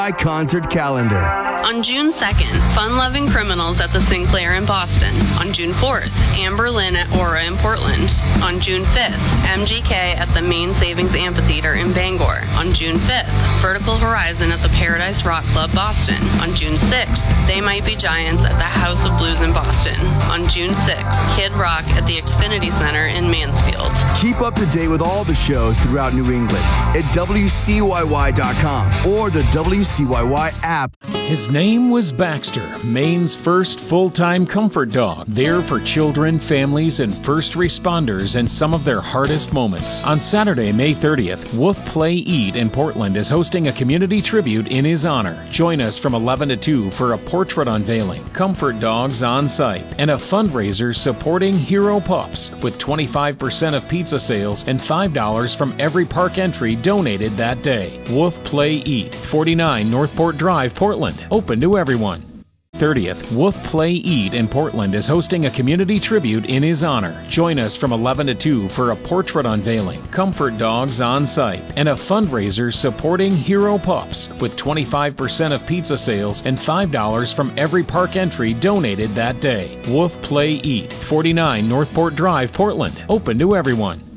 Concert calendar. On June 2nd, fun-loving criminals at the Sinclair in Boston. On June 4th, Amber Lynn at Aura in Portland. On June 5th, MGK at the Main Savings Amphitheater in Bangor. On June 5th, Vertical Horizon at the Paradise Rock Club, Boston. On June 6th, They Might Be Giants at the House of Blues in Boston. On June 6th, Kid Rock at the Xfinity Center in Mansfield. Keep up to date with all the shows throughout New England at WCYY.com or the WCYY app. His name was Baxter, Maine's first full-time comfort dog, there for children, families, and first responders in some of their hardest moments. On Saturday, May 30th, Wolf Play Eat in Portland is hosting a community tribute in his honor. Join us from 11 to 2 for a portrait unveiling, comfort dogs on site, and a fundraiser supporting Hero Pups with 25% of pizza sales and $5 from every park entry donated that day. Wolf Play Eat, 49 Northport Drive, Portland. Open to everyone. 30th, Wolf Play Eat in Portland is hosting a community tribute in his honor. Join us from 11 to 2 for a portrait unveiling, comfort dogs on site, and a fundraiser supporting Hero Pups with 25% of pizza sales and $5 from every park entry donated that day. Wolf Play Eat, 49 Northport Drive, Portland. Open to everyone.